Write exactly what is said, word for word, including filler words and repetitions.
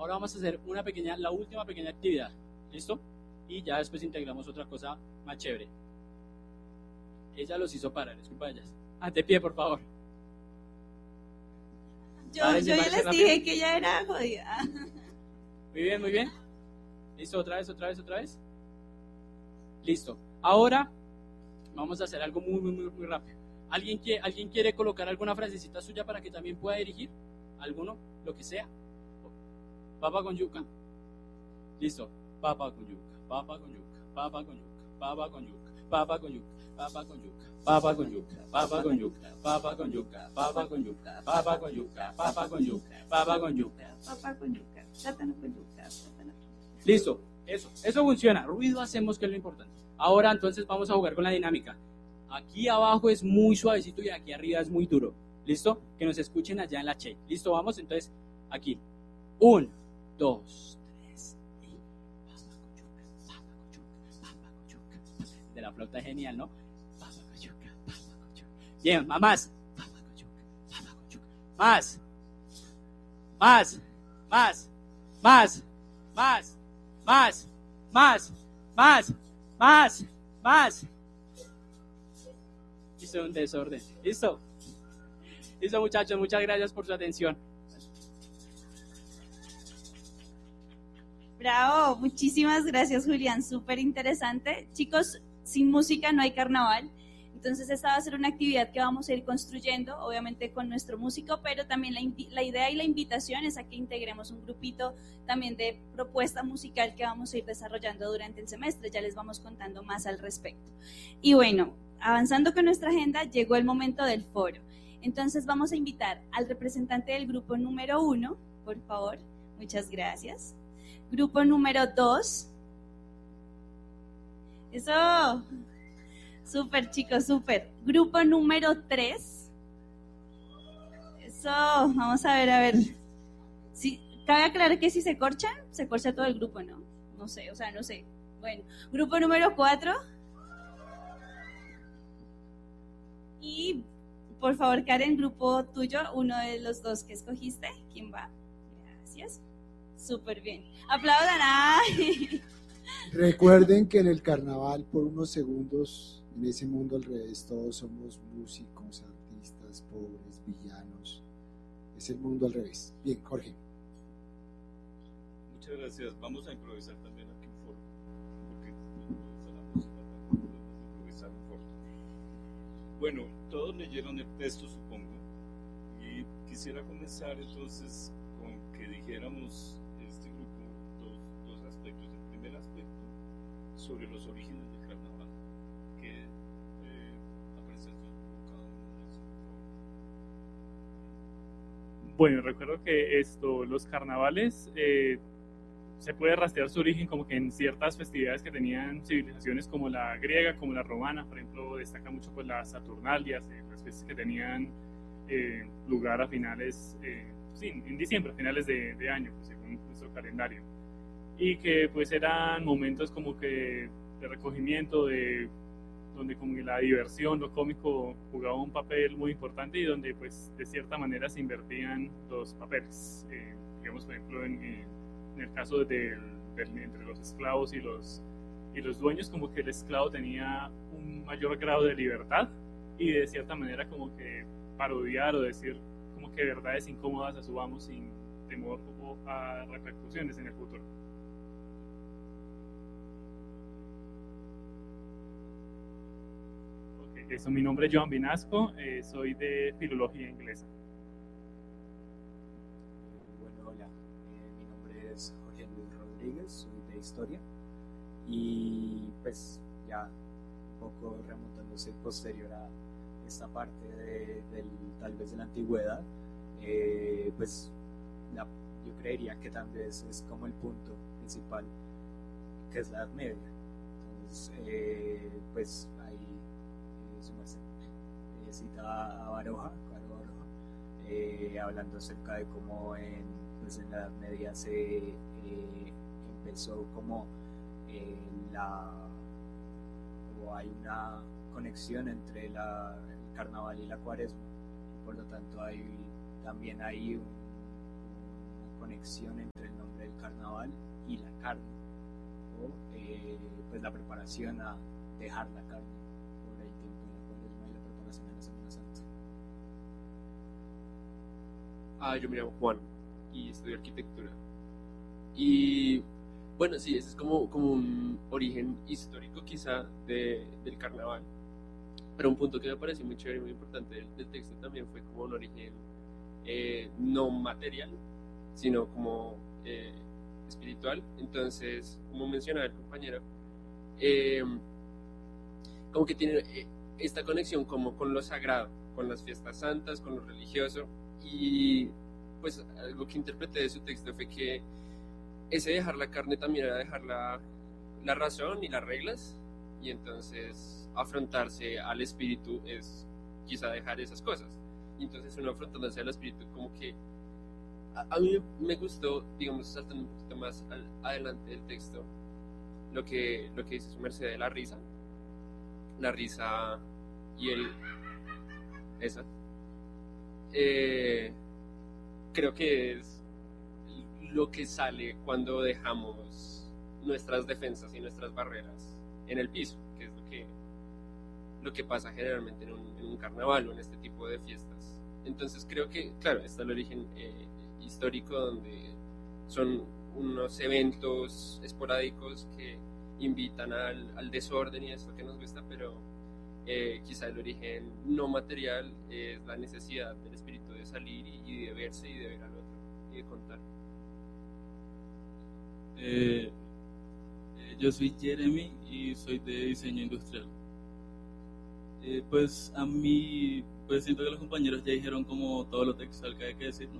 Ahora vamos a hacer una pequeña, la última pequeña actividad, ¿listo? Y ya después integramos otra cosa más chévere. Ella los hizo parar, es culpa de ellas. Ah, de pie, por favor. Yo, yo ya les rápido. Dije que ella era jodida. Muy bien, muy bien. ¿Listo? Otra vez, otra vez, otra vez. Listo. Ahora vamos a hacer algo muy, muy, muy, muy rápido. ¿Alguien quiere, ¿Alguien quiere colocar alguna frasecita suya para que también pueda dirigir? ¿Alguno? Lo que sea. Papa con yuca. Listo. Papa con yuca, papa con yuca, papa con yuca, papa con yuca, papa con yuca, papa con yuca, papa con yuca, papa con yuca, papa con yuca, papa con yuca, papa con yuca, papa con yuca, papa con yuca, papa con yuca, plátano con yuca, plátano. Listo. Eso, eso funciona. Ruido hacemos, que es lo importante. Ahora entonces vamos a jugar con la dinámica. Aquí abajo es muy suavecito y aquí arriba es muy duro. ¿Listo? Que nos escuchen allá en la che. ¿Listo? Vamos entonces aquí. Un, dos, tres y papa con yuca, papa con yuca, papa con yuca. De la flauta es genial, ¿no? Papa con yuca, papa con yuca. Bien, más. Papa con yuca, papa con yuca. Más. Más. Más. Más. Más. Más, más, más, más, más. Hizo un desorden. Listo. Listo, muchachos. Muchas gracias por su atención. Bravo. Muchísimas gracias, Julián. Súper interesante. Chicos, sin música no hay carnaval. Entonces esta va a ser una actividad que vamos a ir construyendo, obviamente con nuestro músico, pero también la, la idea y la invitación es a que integremos un grupito también de propuesta musical que vamos a ir desarrollando durante el semestre. Ya les vamos contando más al respecto. Y bueno, avanzando con nuestra agenda, llegó el momento del foro. Entonces vamos a invitar al representante del grupo número uno, por favor. Muchas gracias. Grupo número dos. Eso... Súper, chicos, súper. Grupo número tres. Eso, vamos a ver, a ver. Sí, cabe aclarar que si se corchan, se corcha todo el grupo, ¿no? No sé, o sea, no sé. Bueno, grupo número cuatro. Y, por favor, Karen, grupo tuyo, uno de los dos que escogiste. ¿Quién va? Gracias. Súper bien. Aplaudan. ¡Ay! Recuerden que en el carnaval, por unos segundos... En ese mundo al revés, todos somos músicos, artistas, pobres, villanos. Es el mundo al revés. Bien, Jorge. Muchas gracias. Vamos a improvisar también aquí un foro, porque nos gusta la música, también podemos improvisar un foro. Bueno, todos leyeron el texto, supongo, y quisiera comenzar entonces con que dijéramos este grupo dos, dos aspectos. El primer aspecto, sobre los orígenes del carnaval. Bueno, recuerdo que esto, los carnavales, eh, se puede rastrear su origen como que en ciertas festividades que tenían civilizaciones como la griega, como la romana. Por ejemplo, destaca mucho pues las Saturnalias, eh, las fiestas que tenían eh, lugar a finales, eh, sí, en diciembre, a finales de, de año, pues, según nuestro calendario. Y que pues eran momentos como que de recogimiento, de donde como que la diversión, lo cómico jugaba un papel muy importante y donde pues de cierta manera se invertían los papeles. Eh, digamos, por ejemplo, en, en el caso de, de, de, entre los esclavos y los, y los dueños, como que el esclavo tenía un mayor grado de libertad y de cierta manera como que parodiar o decir como que verdades incómodas a su amo sin temor a repercusiones en el futuro. Eso, mi nombre es Joan Vinasco, eh, soy de Filología Inglesa. Bueno, hola, eh, mi nombre es Jorge Luis Rodríguez, soy de Historia y pues ya un poco remontándose posterior a esta parte de, del, tal vez de la antigüedad, eh, pues la, yo creería que tal vez es como el punto principal, que es la Edad Media. Entonces, eh, pues hay su merced eh, cita a Baroja, Caro Baroja, eh, hablando acerca de cómo en, pues en la Edad Media se eh, empezó como eh, la o hay una conexión entre la, el carnaval y la cuaresma, por lo tanto hay también hay un, una conexión entre el nombre carnaval y la carne, o eh, pues la preparación a dejar la carne por el tiempo de la cuaresma y la preparación a la Semana Santa. Ah, yo me llamo Juan y estudio arquitectura. Y bueno, sí, ese es como, como un origen histórico quizá de, del carnaval. Pero un punto que me pareció muy chévere y muy importante del, del texto también fue como un origen eh, no material, sino como eh, espiritual. Entonces, como mencionaba el compañero, eh, como que tiene eh, esta conexión como con lo sagrado, con las fiestas santas, con lo religioso. Y pues algo que interpreté de su texto fue que ese dejar la carne también era dejar la, la razón y las reglas, y entonces afrontarse al espíritu es quizá dejar esas cosas. Y entonces uno afrontándose al espíritu como que a, a mí me gustó, digamos, saltando un poquito más al, adelante del texto, lo que, lo que dice su merced de la risa, la risa y el esa eh, creo que es lo que sale cuando dejamos nuestras defensas y nuestras barreras en el piso, que es lo que, lo que pasa generalmente en un, en un carnaval o en este tipo de fiestas. Entonces creo que, claro, está el origen eh, histórico, donde son unos eventos esporádicos que invitan al, al desorden y esto que nos gusta, pero eh, quizá el origen no material es la necesidad del espíritu de salir y, y de verse y de ver al otro y de contar. Eh, eh, yo soy Jeremy y soy de diseño industrial. Eh, pues a mí, pues siento que los compañeros ya dijeron como todo lo textual que hay que decir, ¿no?